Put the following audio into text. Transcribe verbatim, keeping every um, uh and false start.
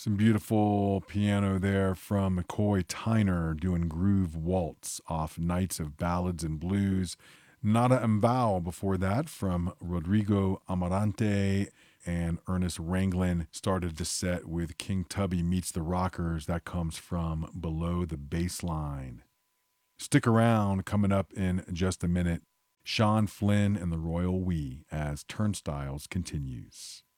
Some beautiful piano there from McCoy Tyner doing Groove Waltz off Nights of Ballads and Blues. Nada Mbao before that from Rodrigo Amarante and Ernest Ranglin started the set with King Tubby Meets the Rockers. That comes from Below the Baseline. Stick around, coming up in just a minute. Sean Flynn and the Royal We as Turnstiles continues.